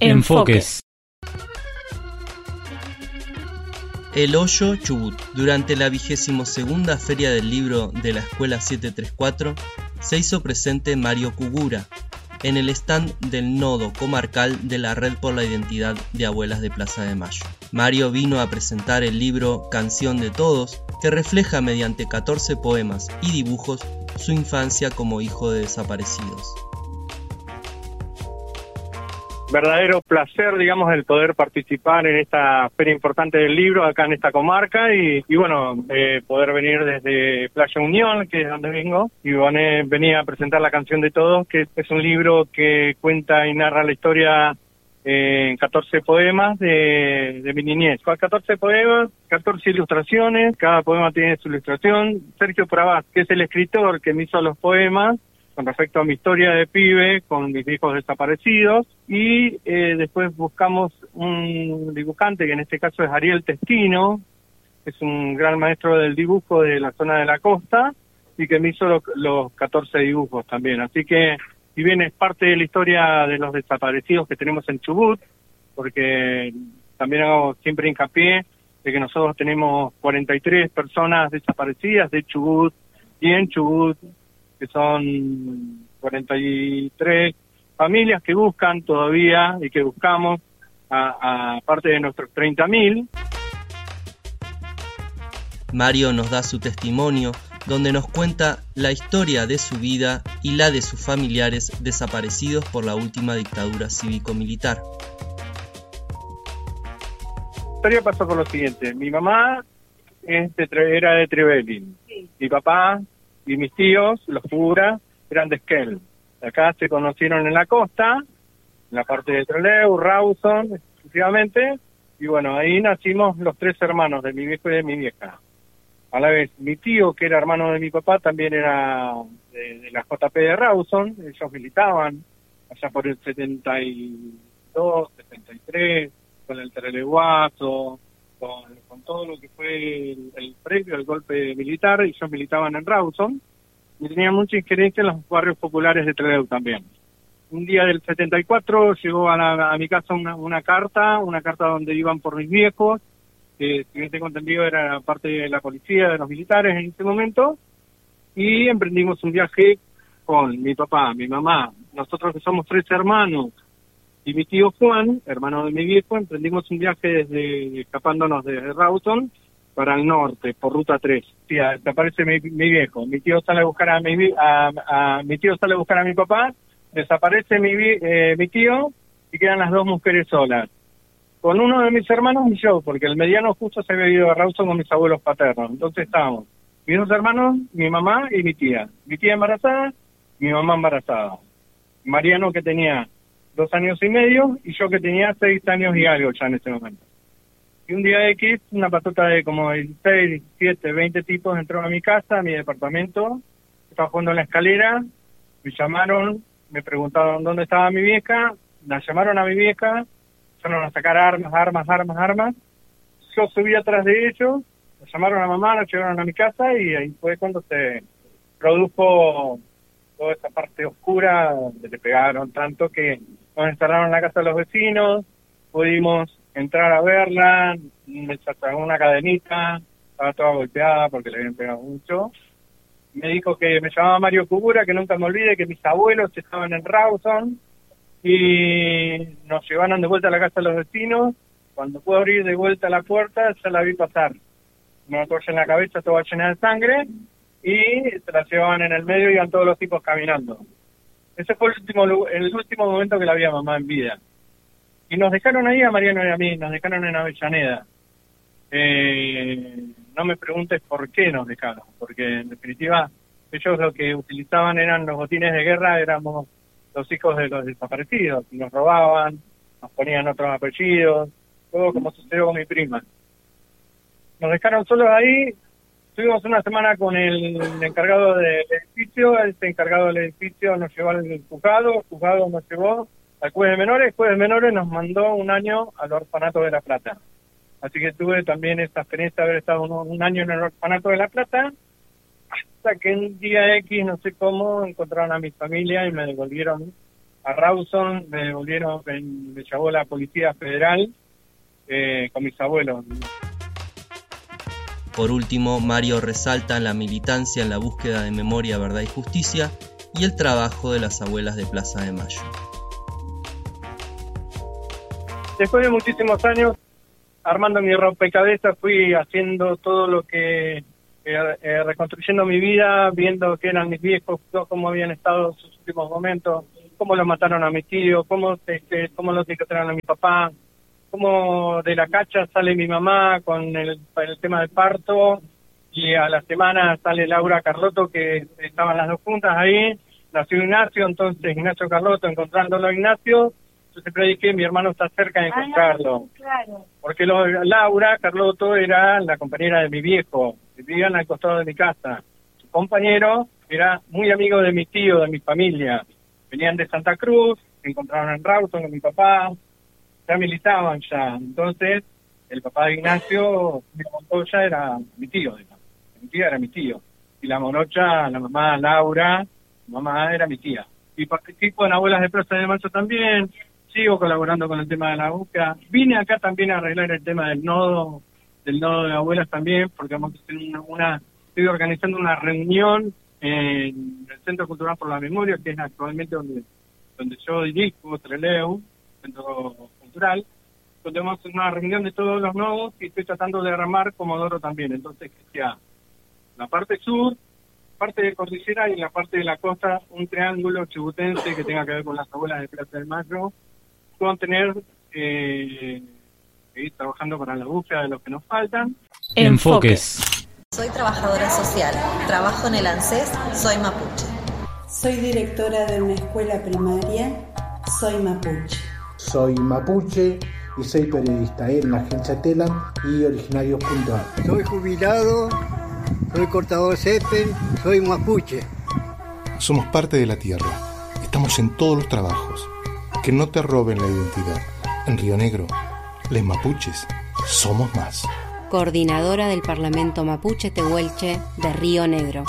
Enfoques. El Hoyo, Chubut. Durante la 22ª Feria del Libro de la Escuela 734 se hizo presente Mario Kugura en el stand del Nodo Comarcal de la Red por la Identidad de Abuelas de Plaza de Mayo. Mario vino a presentar el libro Canción de Todos, que refleja mediante 14 poemas y dibujos su infancia como hijo de desaparecidos. Verdadero placer, digamos, el poder participar en esta feria importante del libro acá en esta comarca y bueno, poder venir desde Playa Unión, que es donde vengo, y venía a presentar la Canción de Todos, que es un libro que cuenta y narra la historia en 14 poemas de mi niñez. 14 poemas, 14 ilustraciones, cada poema tiene su ilustración. Sergio Pravaz, que es el escritor que me hizo los poemas, con respecto a mi historia de pibe, con mis hijos desaparecidos, y después buscamos un dibujante, que en este caso es Ariel Testino, que es un gran maestro del dibujo de la zona de la costa, y que me hizo los 14 dibujos también. Así que, si bien es parte de la historia de los desaparecidos que tenemos en Chubut, porque también hago siempre hincapié de que nosotros tenemos 43 personas desaparecidas de Chubut, y en Chubut, que son 43 familias que buscan todavía y que buscamos, aparte de nuestros 30.000. Mario nos da su testimonio, donde nos cuenta la historia de su vida y la de sus familiares desaparecidos por la última dictadura cívico-militar. La historia pasó por lo siguiente: mi mamá era de Trevelin, mi papá y mis tíos, los Kugura, eran de Esquel. Acá se conocieron en la costa, en la parte de Trelew, Rawson, exclusivamente, y bueno, ahí nacimos los 3 hermanos, de mi viejo y de mi vieja. A la vez, mi tío, que era hermano de mi papá, también era de la JP de Rawson. Ellos militaban allá por el 72, 73, con el Trelewazo, con todo lo que fue el previo al golpe militar. Ellos militaban en Rawson y tenían mucha injerencia en los barrios populares de Trelew también. Un día del 74 llegó a mi casa una carta donde iban por mis viejos, que si bien tengo entendido era parte de la policía, de los militares en ese momento, y emprendimos un viaje con mi papá, mi mamá, nosotros que somos 3 hermanos, y mi tío Juan, hermano de mi viejo. Emprendimos un viaje escapándonos desde Rawson para el norte, por ruta 3. Sí, desaparece mi viejo, mi tío sale a buscar a mi tío sale a buscar a mi papá, desaparece mi tío, y quedan las 2 mujeres solas, con uno de mis hermanos y yo, porque el mediano justo se había ido a Rawson con mis abuelos paternos. Entonces estábamos mis 2 hermanos, mi mamá y mi tía embarazada, mi mamá embarazada, Mariano, que tenía 2 años y medio, y yo, que tenía 6 años y algo ya en ese momento. Y un día X, una patota de como 16, 17, 20 tipos entró a mi casa, a mi departamento. Estaba jugando en la escalera, me llamaron, me preguntaron dónde estaba mi vieja, la llamaron a mi vieja, empezaron a sacar armas. Yo subí atrás de ellos, la llamaron a mamá, la llevaron a mi casa, y ahí fue cuando se produjo toda esa parte oscura, donde le pegaron tanto que nos instalaron en la casa de los vecinos. Pudimos entrar a verla, me sacó una cadenita, estaba toda golpeada porque le habían pegado mucho. Me dijo que me llamaba Mario Kugura, que nunca me olvide que mis abuelos estaban en Rawson, y nos llevaron de vuelta a la casa de los vecinos. Cuando pude abrir de vuelta la puerta, ya la vi pasar, una toalla en la cabeza, toda llena de sangre, y se la llevaban en el medio y iban todos los tipos caminando. Ese fue el último momento que la vi a mamá en vida. Y nos dejaron ahí, a Mariano y a mí, nos dejaron en Avellaneda. No me preguntes por qué nos dejaron, porque en definitiva ellos lo que utilizaban eran los botines de guerra, éramos los hijos de los desaparecidos, y nos robaban, nos ponían otros apellidos, todo como sucedió con mi prima. Nos dejaron solos ahí. Estuvimos una semana con el encargado del edificio. Este encargado del edificio nos llevó al juzgado, el juzgado nos llevó al juez de menores. El juez de menores nos mandó un año al orfanato de La Plata. Así que tuve también esta experiencia de haber estado un año en el orfanato de La Plata, hasta que un día X, no sé cómo, encontraron a mi familia y me devolvieron a Rawson, me llevó la Policía Federal con mis abuelos. Por último, Mario resalta la militancia en la búsqueda de memoria, verdad y justicia y el trabajo de las abuelas de Plaza de Mayo. Después de muchísimos años, armando mi rompecabezas, fui haciendo todo lo que... reconstruyendo mi vida, viendo qué eran mis viejos, cómo habían estado en sus últimos momentos, cómo lo mataron a mi tío, cómo lo secuestraron a mi papá, cómo de la cacha sale mi mamá con el tema del parto, y a la semana sale Laura Carlotto, que estaban las dos juntas ahí, nació Ignacio, entonces Ignacio Carlotto, encontrándolo a Ignacio, yo siempre dije, mi hermano está cerca de encontrarlo. Claro. Porque Laura Carlotto era la compañera de mi viejo, vivían al costado de mi casa. Su compañero era muy amigo de mi tío, de mi familia. Venían de Santa Cruz, se encontraron en Rawson con mi papá, ya militaban ya. Entonces, el papá de Ignacio, mi Montoya era mi tío, mi tía era mi tío. Y la morocha, la mamá Laura, mi mamá era mi tía. Y participo en Abuelas de Plaza de Mayo también, sigo colaborando con el tema de la búsqueda. Vine acá también a arreglar el tema del nodo de abuelas también, porque vamos a hacer estoy organizando una reunión en el Centro Cultural por la Memoria, que es actualmente donde yo dirijo, Treleu, Centro Cultural, donde vamos a hacer una reunión de todos los nodos y estoy tratando de armar Comodoro también. Entonces, que sea la parte sur, parte de cordillera y la parte de la costa, un triángulo chubutense que tenga que ver con las abuelas de Plaza del Mayo, puedan tener... seguir trabajando para la búsqueda de los que nos faltan. Enfoques. Soy trabajadora social, trabajo en el ANSES, soy mapuche. Soy directora de una escuela primaria, soy mapuche. Soy mapuche y soy periodista en la agencia Telam y Originarios.ar. Soy jubilado, soy cortador césped, soy mapuche. Somos parte de la tierra, estamos en todos los trabajos. Que no te roben la identidad. En Río Negro, les mapuches somos más. Coordinadora del Parlamento Mapuche Tehuelche de Río Negro.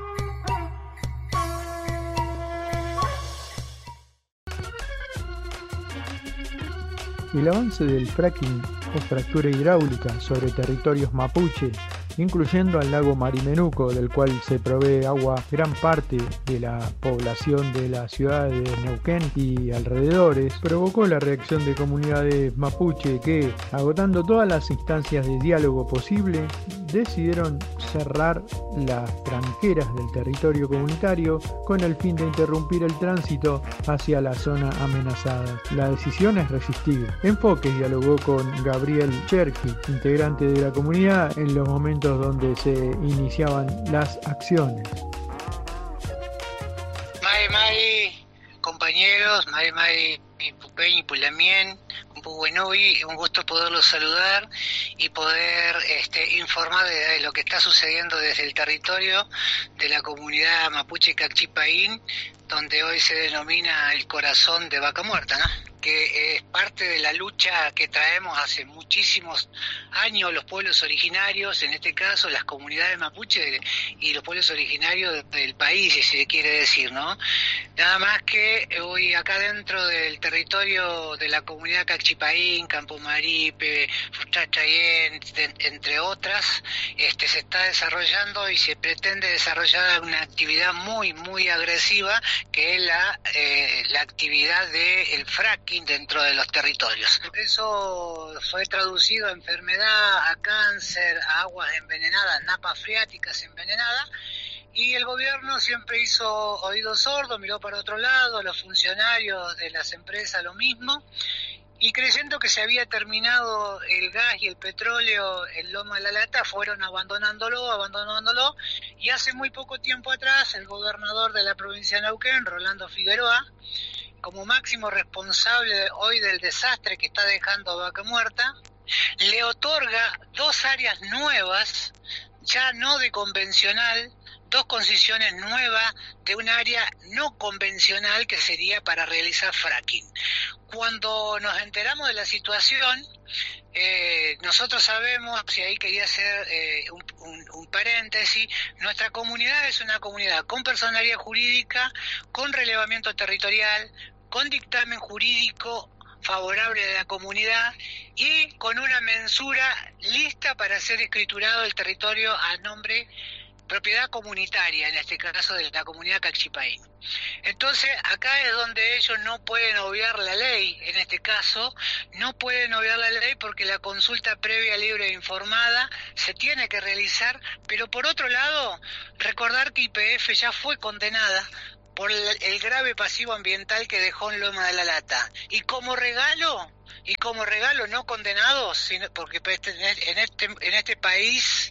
El avance del fracking o fractura hidráulica sobre territorios mapuche, incluyendo al lago Marimenuco, del cual se provee agua gran parte de la población de la ciudad de Neuquén y alrededores, provocó la reacción de comunidades mapuche que, agotando todas las instancias de diálogo posible, decidieron cerrar las tranqueras del territorio comunitario con el fin de interrumpir el tránsito hacia la zona amenazada. La decisión es resistible. Enfoques dialogó con Gabriel Cherky, integrante de la comunidad, en los momentos donde se iniciaban las acciones. Compañeros, Pupeñ y Pulamien, un gusto poderlos saludar y poder informar de lo que está sucediendo desde el territorio de la comunidad mapuche Cacchipaín, donde hoy se denomina el corazón de Vaca Muerta, ¿no? Que es parte de la lucha que traemos hace muchísimos años los pueblos originarios, en este caso las comunidades mapuche y los pueblos originarios del país, si se quiere decir, ¿no? Nada más que hoy acá dentro del territorio de la comunidad Cacchipaín, Campo Maripe, Fuchachayén, entre otras, se está desarrollando y se pretende desarrollar una actividad muy, muy agresiva, que es la actividad del fracking dentro de los territorios. Eso fue traducido a enfermedad, a cáncer, a aguas envenenadas, napas freáticas envenenadas, y el gobierno siempre hizo oídos sordos, miró para otro lado, los funcionarios de las empresas lo mismo, y creyendo que se había terminado el gas y el petróleo en Loma de la Lata, fueron abandonándolo, y hace muy poco tiempo atrás el gobernador de la provincia de Neuquén, Rolando Figueroa, como máximo responsable hoy del desastre que está dejando Vaca Muerta, le otorga 2 áreas nuevas, ya no de convencional, 2 concesiones nuevas de un área no convencional que sería para realizar fracking. Cuando nos enteramos de la situación, nosotros sabemos, si ahí quería hacer un paréntesis, nuestra comunidad es una comunidad con personalidad jurídica, con relevamiento territorial, con dictamen jurídico favorable a la comunidad y con una mensura lista para ser escriturado el territorio a nombre propiedad comunitaria, en este caso de la comunidad Calchipay. Entonces, acá es donde ellos no pueden obviar la ley, en este caso, no pueden obviar la ley porque la consulta previa, libre e informada se tiene que realizar, pero por otro lado, recordar que YPF ya fue condenada por el grave pasivo ambiental que dejó en Loma de la Lata. Y como regalo no condenados, sino porque en este país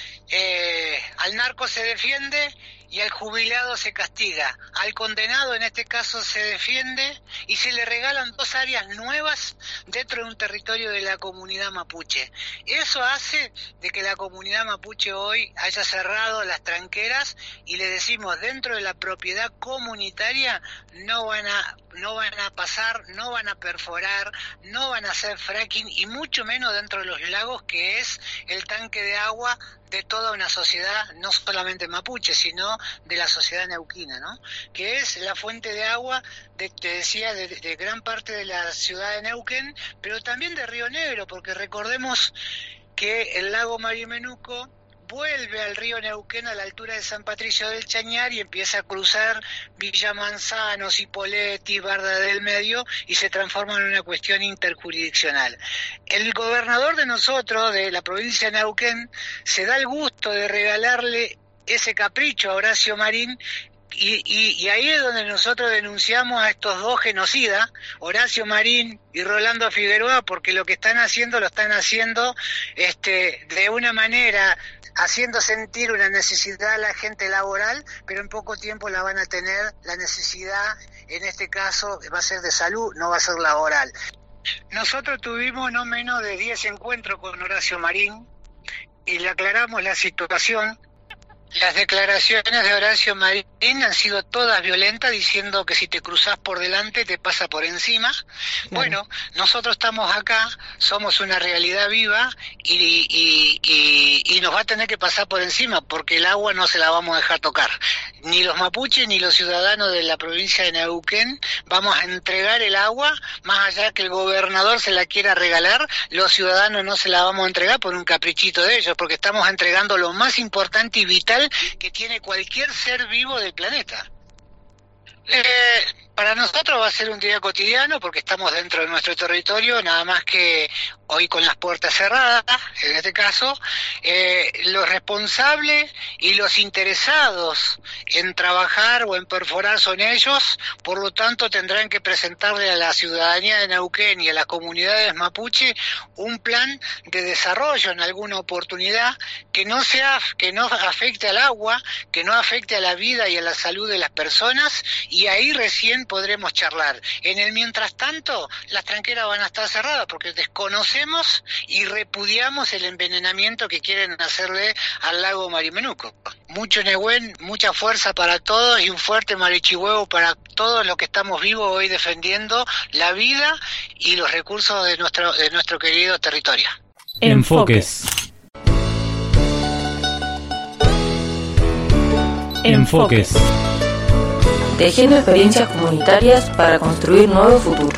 al narco se defiende y al jubilado se castiga. Al condenado en este caso se defiende y se le regalan 2 áreas nuevas dentro de un territorio de la comunidad mapuche. Eso hace de que la comunidad mapuche hoy haya cerrado las tranqueras y le decimos, dentro de la propiedad comunitaria no van a pasar, no van a perforar, no van a hacer fracking y mucho menos dentro de los lagos, que es el tanque de agua de toda una sociedad, no solamente mapuche, sino de la sociedad neuquina, ¿no? Que es la fuente de agua, te decía, de gran parte de la ciudad de Neuquén, pero también de Río Negro, porque recordemos que el lago Marimenuco vuelve al río Neuquén a la altura de San Patricio del Chañar y empieza a cruzar Villa Manzano, Cipolletti, Barda del Medio y se transforma en una cuestión interjurisdiccional. El gobernador de nosotros, de la provincia de Neuquén, se da el gusto de regalarle ese capricho a Horacio Marín. Y ahí es donde nosotros denunciamos a estos 2 genocidas, Horacio Marín y Rolando Figueroa, porque lo que están haciendo lo están haciendo de una manera haciendo sentir una necesidad a la gente laboral, pero en poco tiempo la van a tener la necesidad, en este caso va a ser de salud, no va a ser laboral. Nosotros tuvimos no menos de 10 encuentros con Horacio Marín y le aclaramos la situación. Las declaraciones de Horacio Marín han sido todas violentas, diciendo que si te cruzás por delante te pasa por encima. Bueno, nosotros estamos acá, somos una realidad viva y nos va a tener que pasar por encima, porque el agua no se la vamos a dejar tocar. Ni los mapuches ni los ciudadanos de la provincia de Neuquén vamos a entregar el agua, más allá que el gobernador se la quiera regalar, los ciudadanos no se la vamos a entregar por un caprichito de ellos, porque estamos entregando lo más importante y vital que tiene cualquier ser vivo del planeta. Para nosotros va a ser un día cotidiano porque estamos dentro de nuestro territorio, nada más que hoy con las puertas cerradas, en este caso, los responsables y los interesados en trabajar o en perforar son ellos, por lo tanto tendrán que presentarle a la ciudadanía de Neuquén y a las comunidades mapuche un plan de desarrollo en alguna oportunidad que no afecte al agua, que no afecte a la vida y a la salud de las personas, y ahí recién podremos charlar. En el mientras tanto, las tranqueras van a estar cerradas porque desconocemos y repudiamos el envenenamiento que quieren hacerle al lago Marimenuco. Mucho Nehuen, mucha fuerza para todos y un fuerte marichihuevo para todos los que estamos vivos hoy defendiendo la vida y los recursos de nuestro querido territorio. Enfoques. Enfoques. Tejiendo experiencias comunitarias para construir nuevos futuros.